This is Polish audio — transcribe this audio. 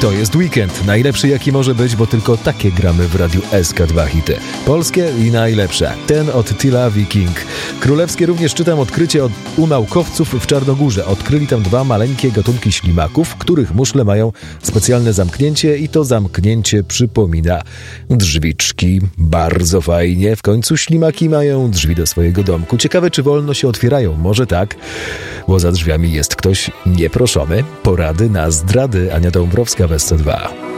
To jest weekend, najlepszy jaki może być, bo tylko takie gramy w Radiu SK2 hity. Polskie i najlepsze. Ten od Tila King. Królewskie również czytam odkrycie u naukowców w Czarnogórze. Odkryli tam 2 maleńkie gatunki ślimaków, których muszle mają specjalne zamknięcie i to zamknięcie przypomina drzwiczki. Bardzo fajnie. W końcu ślimaki mają drzwi do swojego domku. Ciekawe, czy wolno się otwierają. Może tak, bo za drzwiami jest ktoś nieproszony. Porady na zdrady. Ania Dąbrowska w SC2.